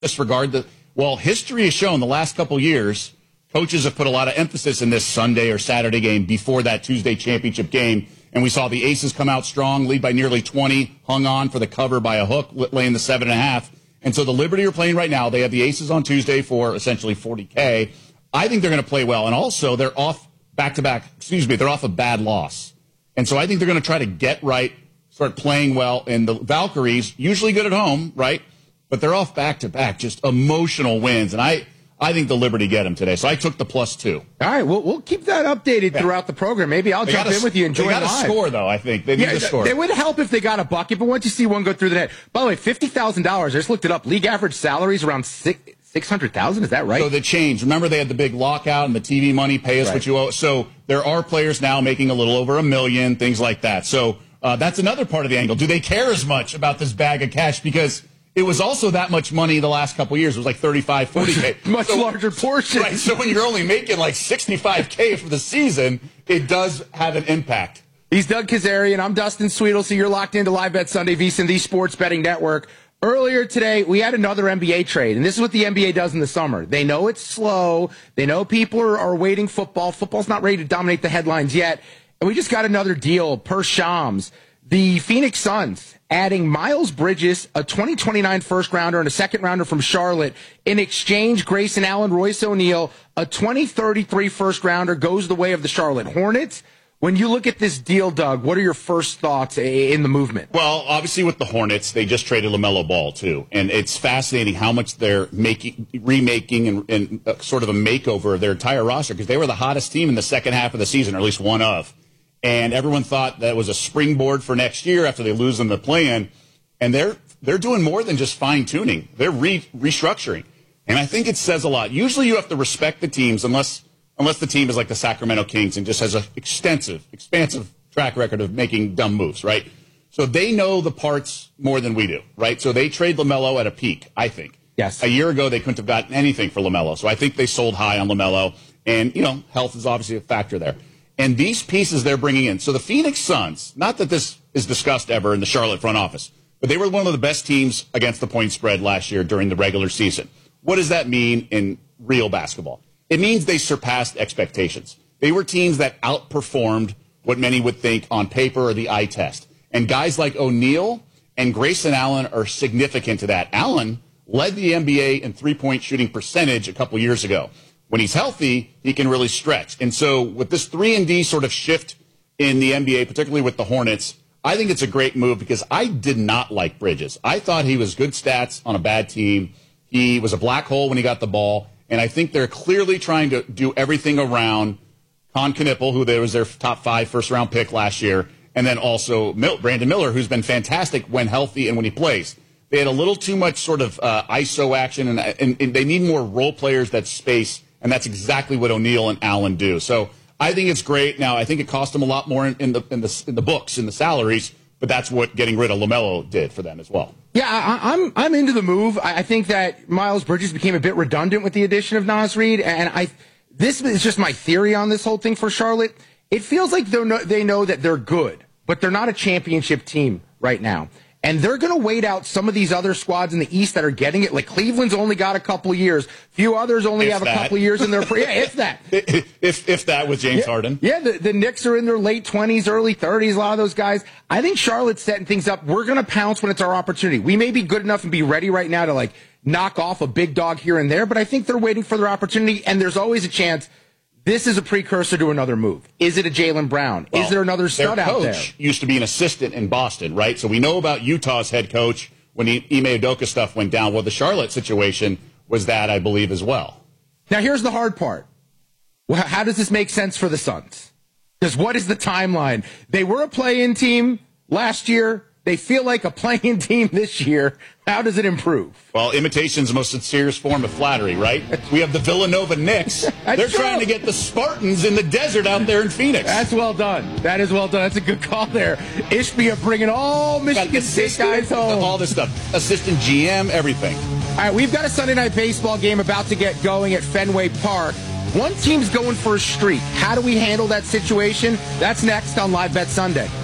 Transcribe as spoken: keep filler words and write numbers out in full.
disregard the well, history has shown the last couple years, coaches have put a lot of emphasis in this Sunday or Saturday game before that Tuesday championship game. And we saw the Aces come out strong, lead by nearly twenty, hung on for the cover by a hook, laying the seven and a half. And so the Liberty are playing right now. They have the Aces on Tuesday for essentially forty K. I think they're going to play well. And also, they're off back-to-back, excuse me, they're off a bad loss. And so I think they're going to try to get right, start playing well. And the Valkyries, usually good at home, right? But they're off back-to-back, just emotional wins. And I, I think the Liberty get them today. So I took the plus two. All right, we'll, we'll keep that updated yeah. throughout the program. Maybe I'll they jump gotta, in with you and join live. They got to score, though, I think. They need yeah, to score. It would help if they got a bucket, but once you see one go through the net. By the way, fifty thousand dollars, I just looked it up. League average salary is around six six hundred thousand dollars. Is that right? So they changed. Remember, they had the big lockout and the T V money, pay us right. what you owe. So there are players now making a little over a million, things like that. So uh, that's another part of the angle. Do they care as much about this bag of cash? Because it was also that much money the last couple of years. It was like thirty-five, forty K. Much so, larger portion. Right. So when you're only making like sixty-five K for the season, it does have an impact. He's Doug Kazarian. I'm Dustin Sweetle. So you're locked into Live Bet Sunday, VSiN, the Sports Betting Network. Earlier today, we had another N B A trade, and this is what the N B A does in the summer. They know it's slow. They know people are, are waiting football. Football's not ready to dominate the headlines yet. And we just got another deal per Shams. The Phoenix Suns adding Miles Bridges, a twenty twenty-nine first rounder and a second rounder from Charlotte. In exchange, Grayson Allen, Royce O'Neal, a twenty thirty-three first rounder goes the way of the Charlotte Hornets. When you look at this deal, Doug, what are your first thoughts in the movement? Well, obviously with the Hornets, they just traded LaMelo Ball, too. And it's fascinating how much they're making, remaking and, and uh, sort of a makeover of their entire roster, because they were the hottest team in the second half of the season, or at least one of. And everyone thought that was a springboard for next year after they lose them the play-in. And they're they're doing more than just fine-tuning. They're re- restructuring. And I think it says a lot. Usually you have to respect the teams unless unless the team is like the Sacramento Kings and just has an extensive, expansive track record of making dumb moves, right? So they know the parts more than we do, right? So they trade LaMelo at a peak, I think. Yes. A year ago, they couldn't have gotten anything for LaMelo. So I think they sold high on LaMelo. And, you know, health is obviously a factor there. And these pieces they're bringing in. So the Phoenix Suns, not that this is discussed ever in the Charlotte front office, but they were one of the best teams against the point spread last year during the regular season. What does that mean in real basketball? It means they surpassed expectations. They were teams that outperformed what many would think on paper or the eye test. And guys like O'Neal and Grayson Allen are significant to that. Allen led the N B A in three-point shooting percentage a couple years ago. When he's healthy, he can really stretch. And so with this three and D sort of shift in the N B A, particularly with the Hornets, I think it's a great move because I did not like Bridges. I thought he was good stats on a bad team. He was a black hole when he got the ball. And I think they're clearly trying to do everything around Con Knipple, who was their top five first-round pick last year, and then also Brandon Miller, who's been fantastic when healthy and when he plays. They had a little too much sort of uh, I S O action, and, and, and they need more role players that space, and that's exactly what O'Neal and Allen do. So I think it's great. Now, I think it cost them a lot more in, in, the, in, the, in the books, in the salaries, but that's what getting rid of LaMelo did for them as well. Yeah, I, I'm I'm into the move. I, I think that Miles Bridges became a bit redundant with the addition of Naz Reid, and I this is just my theory on this whole thing for Charlotte. It feels like they no, they know that they're good, but they're not a championship team right now. And they're going to wait out some of these other squads in the East that are getting it. Like Cleveland's only got a couple years. Few others only if have that. a couple years in their – yeah, if that. If if that with James yeah, Harden. Yeah, the, the Knicks are in their late twenties, early thirties, a lot of those guys. I think Charlotte's setting things up. We're going to pounce when it's our opportunity. We may be good enough and be ready right now to, like, knock off a big dog here and there, but I think they're waiting for their opportunity, and there's always a chance – this is a precursor to another move. Is it a Jaylen Brown? Well, is there another stud their out there? coach used to be an assistant in Boston, right? So we know about Utah's head coach when Ime Udoka stuff went down. Well, the Charlotte situation was that, I believe, as well. Now, here's the hard part. Well, how does this make sense for the Suns? Because what is the timeline? They were a play-in team last year. They feel like a play-in team this year. How does it improve? Well, imitation's the most sincerest form of flattery, right? We have the Villanova Knicks. They're true. trying to get the Spartans in the desert out there in Phoenix. That's well done. That is well done. That's a good call there. Ishbia bringing all Michigan State guys home. All this stuff. Assistant G M, everything. All right, we've got a Sunday night baseball game about to get going at Fenway Park. One team's going for a streak. How do we handle that situation? That's next on Live Bet Sunday.